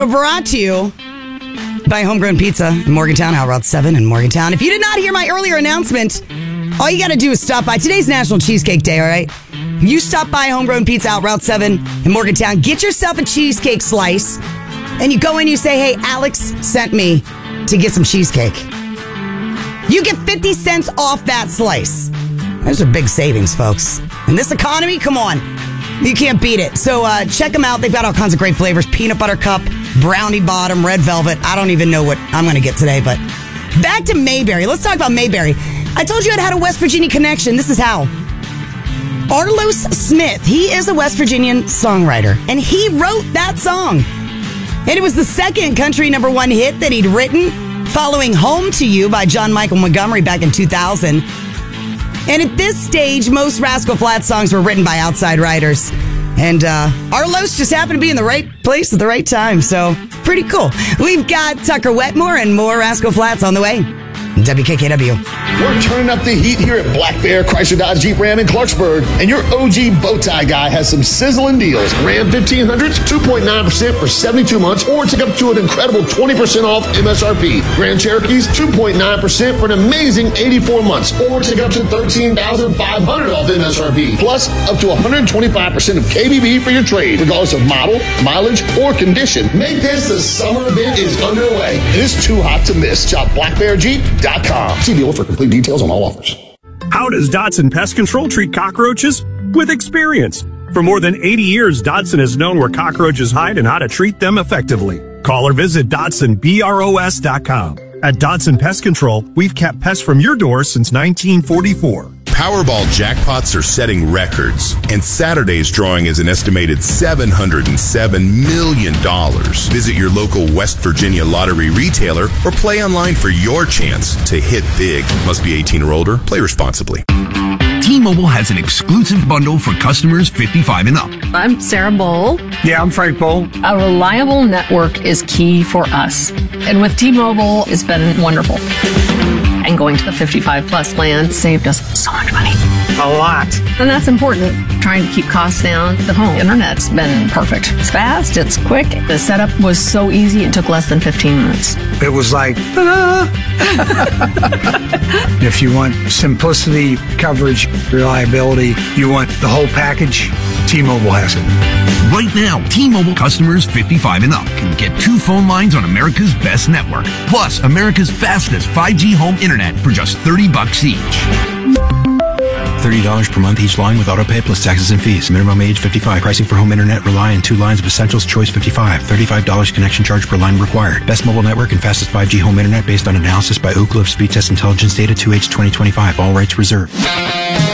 Brought to you by Homegrown Pizza in Morgantown, out Route 7 in Morgantown. If you did not hear my earlier announcement, all you got to do is stop by. Today's National Cheesecake Day, all right? You stop by Homegrown Pizza, out Route 7 in Morgantown, get yourself a cheesecake slice, and you go in, you say, hey, Alex sent me to get some cheesecake. You get 50 cents off that slice. Those are big savings, folks. In this economy, come on. You can't beat it. So check them out. They've got all kinds of great flavors. Peanut butter cup, brownie bottom, red velvet. I don't even know what I'm going to get today, but back to Mayberry. Let's talk about Mayberry. I told you I'd had a West Virginia connection. This is how. Arlos Smith, he is a West Virginian songwriter, and he wrote that song. And it was the second country #1 hit that he'd written, following Home to You by John Michael Montgomery back in 2000. And at this stage, most Rascal Flatts songs were written by outside writers. And Arlos just happened to be in the right place at the right time. So, pretty cool. We've got Tucker Wetmore and more Rascal Flatts on the way. WKKW. We're turning up the heat here at Black Bear Chrysler Dodge Jeep Ram in Clarksburg, and your OG Bowtie guy has some sizzling deals. Ram 1500s, 2.9% for 72 months, or take up to an incredible 20% off MSRP. Grand Cherokees, 2.9% for an amazing 84 months, or take up to $13,500 off MSRP. Plus, up to 125% of KBB for your trade, regardless of model, mileage, or condition. Make this the summer event is underway. It is too hot to miss. Shop BlackBearJeep.com. See dealer for complete details on all offers. How does Dodson Pest Control treat cockroaches? With experience. For more than 80 years, Dodson has known where cockroaches hide and how to treat them effectively. Call or visit DodsonBROS.com. At Dodson Pest Control, we've kept pests from your door since 1944. Powerball jackpots are setting records, and Saturday's drawing is an estimated $707 million. Visit your local West Virginia lottery retailer or play online for your chance to hit big. Must be 18 or older. Play responsibly. T-Mobile has an exclusive bundle for customers 55 and up. I'm Sarah Bowl. Yeah, I'm Frank Bowl. A reliable network is key for us. And with T-Mobile, it's been wonderful. And going to the 55 plus plan saved us so much money. A lot. And that's important. Trying to keep costs down. The home internet's been perfect. It's fast, it's quick. The setup was so easy, it took less than 15 minutes. It was like, ta-da! If you want simplicity, coverage, reliability, you want the whole package, T-Mobile has it. Right now, T-Mobile customers 55 and up can get 2 phone lines on America's best network, plus America's fastest 5G home internet for just $30 each. $30 per month each line with autopay plus taxes and fees. Minimum age 55. Pricing for home internet rely on 2 lines of Essentials Choice 55. $35 connection charge per line required. Best mobile network and fastest 5G home internet based on analysis by Ookla of Speed Test Intelligence Data 2H 2025. All rights reserved.